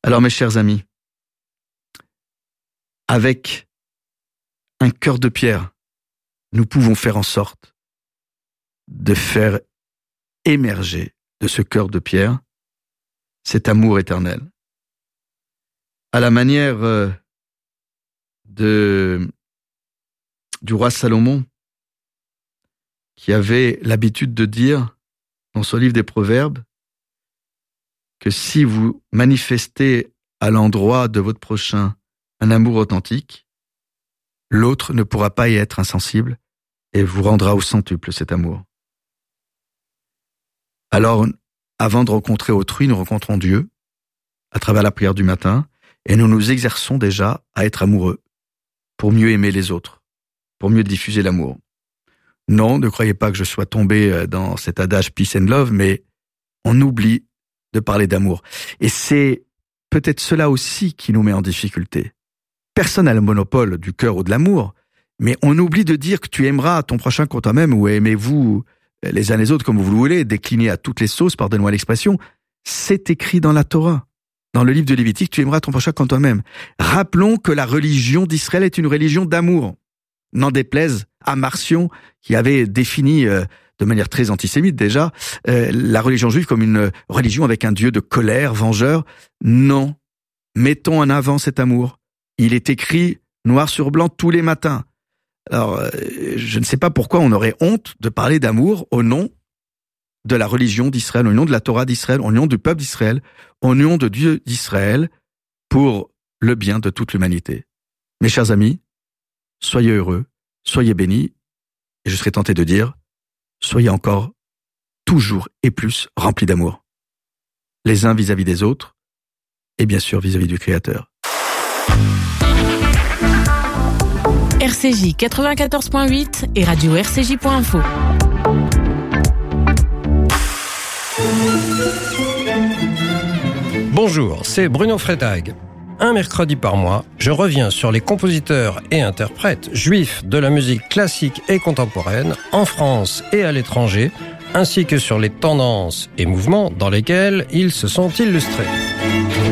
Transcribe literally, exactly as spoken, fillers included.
Alors mes chers amis, avec un cœur de pierre, nous pouvons faire en sorte de faire émerger de ce cœur de pierre cet amour éternel. À la manière de, du roi Salomon, qui avait l'habitude de dire dans son livre des Proverbes que si vous manifestez à l'endroit de votre prochain un amour authentique, l'autre ne pourra pas y être insensible et vous rendra au centuple cet amour. Alors, avant de rencontrer autrui, nous rencontrons Dieu à travers la prière du matin et nous nous exerçons déjà à être amoureux pour mieux aimer les autres, pour mieux diffuser l'amour. Non, ne croyez pas que je sois tombé dans cet adage peace and love, mais on oublie de parler d'amour. Et c'est peut-être cela aussi qui nous met en difficulté. Personne n'a le monopole du cœur ou de l'amour, mais on oublie de dire que tu aimeras ton prochain comme toi-même, ou aimez-vous les uns les autres comme vous le voulez, décliné à toutes les sauces, pardonnez-moi l'expression. C'est écrit dans la Torah, dans le livre de Lévitique, tu aimeras ton prochain comme toi-même. Rappelons que la religion d'Israël est une religion d'amour. N'en déplaise à Marcion, qui avait défini euh, de manière très antisémite déjà, euh, la religion juive comme une religion avec un Dieu de colère, vengeur. Non, mettons en avant cet amour. Il est écrit noir sur blanc tous les matins. Alors, euh, je ne sais pas pourquoi on aurait honte de parler d'amour au nom de la religion d'Israël, au nom de la Torah d'Israël, au nom du peuple d'Israël, au nom de Dieu d'Israël, pour le bien de toute l'humanité. Mes chers amis, soyez heureux, soyez bénis, et je serais tenté de dire, soyez encore, toujours et plus remplis d'amour. Les uns vis-à-vis des autres, et bien sûr vis-à-vis du Créateur. R C J quatre-vingt-quatorze point huit et radio R C J point info. Bonjour, c'est Bruno Freitag. Un mercredi par mois, je reviens sur les compositeurs et interprètes juifs de la musique classique et contemporaine en France et à l'étranger, ainsi que sur les tendances et mouvements dans lesquels ils se sont illustrés.